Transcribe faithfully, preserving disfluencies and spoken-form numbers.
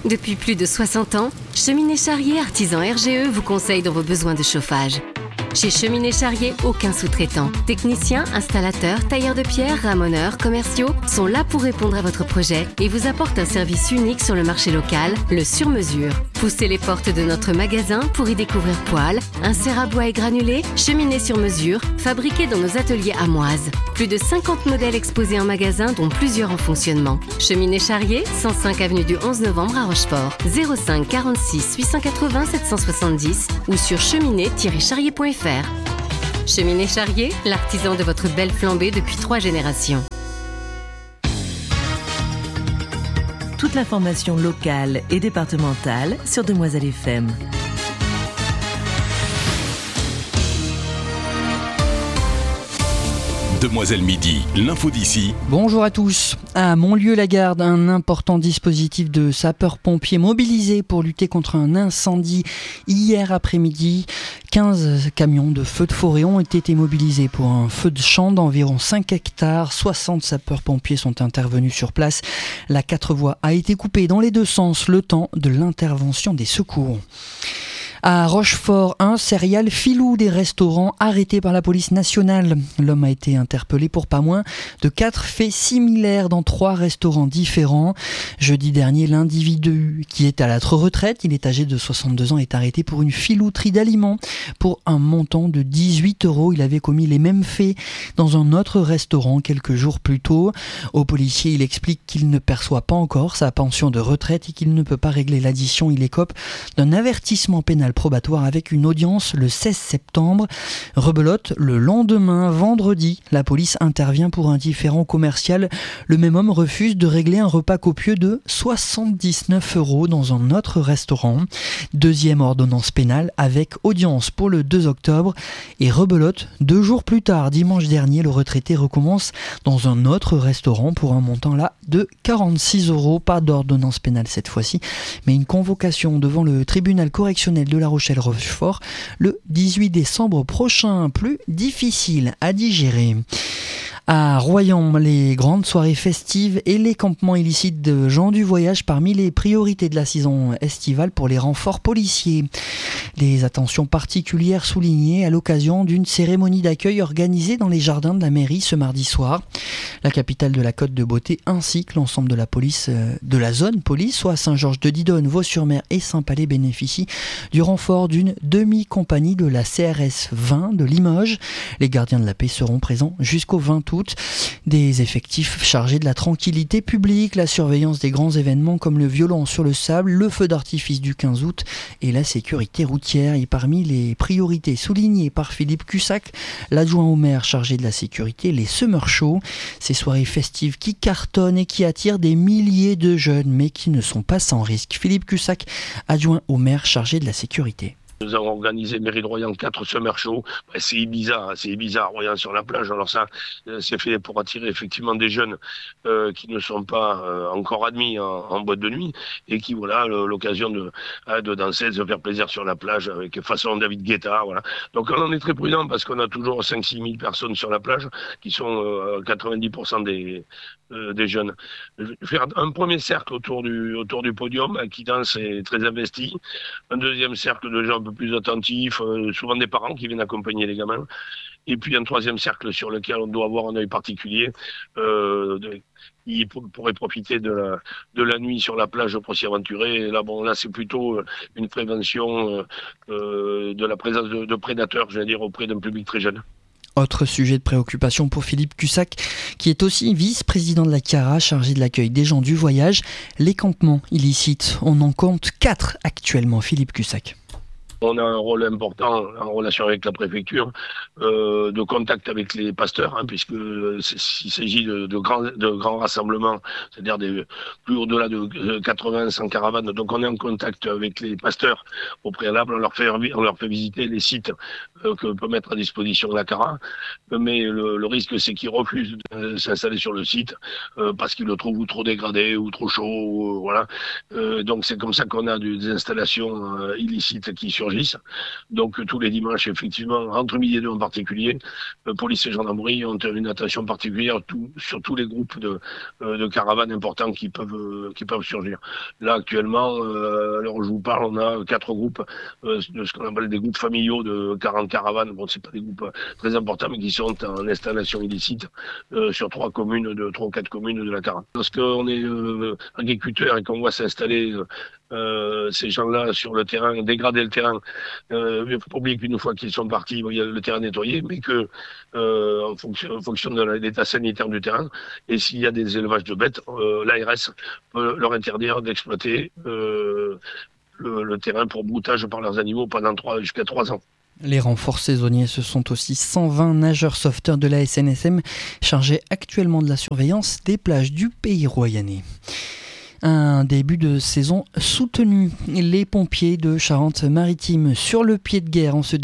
Depuis plus de soixante ans, Cheminée Charrier Artisan R G E vous conseille dans vos besoins de chauffage. Chez Cheminée Charrier, aucun sous-traitant. Techniciens, installateurs, tailleurs de pierre, ramoneurs, commerciaux sont là pour répondre à votre projet et vous apportent un service unique sur le marché local, le sur-mesure. Poussez les portes de notre magasin pour y découvrir poêles, inserts à bois et granulés, cheminées sur mesure, fabriquées dans nos ateliers amoises. Plus de cinquante modèles exposés en magasin, dont plusieurs en fonctionnement. Cheminée Charrier, cent cinq avenue du onze novembre à Rochefort. zéro cinq quarante-six huit cent quatre-vingts sept cent soixante-dix ou sur cheminée tiret charrier point f r. Cheminée Charrier, l'artisan de votre belle flambée depuis trois générations. Toute l'information locale et départementale sur Demoiselle F M. Demoiselle Midi, l'info d'ici. Bonjour à tous. À Montlieu-la-Garde, un important dispositif de sapeurs-pompiers mobilisé pour lutter contre un incendie hier après-midi. quinze camions de feux de forêt ont été mobilisés pour un feu de champ d'environ cinq hectares. soixante sapeurs-pompiers sont intervenus sur place. La quatre voies a été coupée dans les deux sens le temps de l'intervention des secours. À Rochefort, un serial filou des restaurants arrêté par la police nationale. L'homme a été interpellé pour pas moins de quatre faits similaires dans trois restaurants différents. Jeudi dernier, l'individu qui est à la retraite, il est âgé de soixante-deux ans, est arrêté pour une filouterie d'aliments. Pour un montant de dix-huit euros, il avait commis les mêmes faits dans un autre restaurant quelques jours plus tôt. Au policier, il explique qu'il ne perçoit pas encore sa pension de retraite et qu'il ne peut pas régler l'addition. Il écope d'un avertissement pénal probatoire avec une audience le seize septembre. Rebelote, le lendemain, vendredi, la police intervient pour un différend commercial. Le même homme refuse de régler un repas copieux de soixante-dix-neuf euros dans un autre restaurant. Deuxième ordonnance pénale avec audience pour le deux octobre. Et rebelote, deux jours plus tard, dimanche dernier, le retraité recommence dans un autre restaurant pour un montant là de quarante-six euros. Pas d'ordonnance pénale cette fois-ci, mais une convocation devant le tribunal correctionnel de La Rochelle-Rochefort le dix-huit décembre prochain, plus difficile à digérer. À Royan, les grandes soirées festives et les campements illicites de gens du voyage parmi les priorités de la saison estivale pour les renforts policiers. Des attentions particulières soulignées à l'occasion d'une cérémonie d'accueil organisée dans les jardins de la mairie ce mardi soir. La capitale de la Côte de Beauté ainsi que l'ensemble de la police de la zone police, soit Saint-Georges-de-Didonne, Vaux-sur-Mer et Saint-Palais, bénéficient du renfort d'une demi-compagnie de la C R S vingt de Limoges. Les gardiens de la paix seront présents jusqu'au vingt août. Des effectifs chargés de la tranquillité publique, la surveillance des grands événements comme le violon sur le sable, le feu d'artifice du quinze août et la sécurité routière. Et parmi les priorités soulignées par Philippe Cussac, l'adjoint au maire chargé de la sécurité, les Summer Show, ces soirées festives qui cartonnent et qui attirent des milliers de jeunes mais qui ne sont pas sans risque. Philippe Cussac, adjoint au maire chargé de la sécurité. Nous avons organisé Mairie de Royan quatre summer shows. Ben, c'est Ibiza, c'est Ibiza à Royan sur la plage. Alors ça, euh, c'est fait pour attirer effectivement des jeunes euh, qui ne sont pas euh, encore admis en, en boîte de nuit et qui voilà l'occasion de, hein, de danser, de se faire plaisir sur la plage avec façon David Guetta. Voilà. Donc on en est très prudent parce qu'on a toujours cinq six mille personnes sur la plage qui sont euh, quatre-vingt-dix pour cent des euh, des jeunes. Je vais faire un premier cercle autour du autour du podium qui danse et très investi. Un deuxième cercle de gens un peu plus attentifs, euh, souvent des parents qui viennent accompagner les gamins. Et puis un troisième cercle sur lequel on doit avoir un œil particulier, euh, de, qui pourrait profiter de la, de la nuit sur la plage pour s'y aventurer. Et là, bon, là, c'est plutôt une prévention euh, de la présence de, de prédateurs, je veux dire, auprès d'un public très jeune. Autre sujet de préoccupation pour Philippe Cussac, qui est aussi vice-président de la CARA, chargé de l'accueil des gens du voyage, les campements illicites. On en compte quatre actuellement, Philippe Cussac. On a un rôle important en relation avec la préfecture, euh, de contact avec les pasteurs, hein, puisque s'il s'agit de, de, grands, de grands rassemblements, c'est-à-dire des, plus au-delà de quatre-vingts, cent caravanes. Donc on est en contact avec les pasteurs au préalable, on leur fait, on leur fait visiter les sites euh, que peut mettre à disposition la CARA. Mais le, le risque, c'est qu'ils refusent de s'installer sur le site euh, parce qu'ils le trouvent ou trop dégradé ou trop chaud. Ou, voilà. Euh, donc c'est comme ça qu'on a des installations euh, illicites qui surgissent élargisse. Donc tous les dimanches, effectivement, entre midi et deux en particulier, euh, police et gendarmerie ont une attention particulière tout, sur tous les groupes de, euh, de caravanes importants qui peuvent, euh, qui peuvent surgir. Là, actuellement, euh, à l'heure où je vous parle, on a quatre groupes euh, de ce qu'on appelle des groupes familiaux de quarante caravanes. Bon, c'est pas des groupes très importants, mais qui sont en installation illicite euh, sur trois communes, de trois ou quatre communes de la caravane. Lorsqu'on est euh, agriculteur et qu'on voit s'installer euh, Euh, ces gens-là sur le terrain, dégrader le terrain. Euh, il ne faut pas oublier qu'une fois qu'ils sont partis, bon, il y a le terrain nettoyé, mais que euh, en, fonction, en fonction de l'état sanitaire du terrain, et s'il y a des élevages de bêtes, euh, l'A R S peut leur interdire d'exploiter euh, le, le terrain pour broutage par leurs animaux pendant trois, jusqu'à trois ans. Les renforts saisonniers, ce sont aussi cent vingt nageurs sauveteurs de la S N S M chargés actuellement de la surveillance des plages du pays royannais. Un début de saison soutenu. Les pompiers de Charente-Maritime sur le pied de guerre en ce